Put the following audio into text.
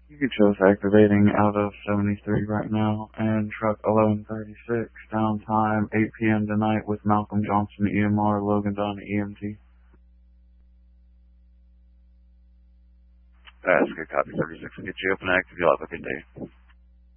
You could show us activating out of 73 right now, and truck 1136, downtime 8 p.m. tonight with Malcolm Johnson EMR, Logan Dunn EMT. That's good, copy 36. We'll get you up and active. You'll have a good day.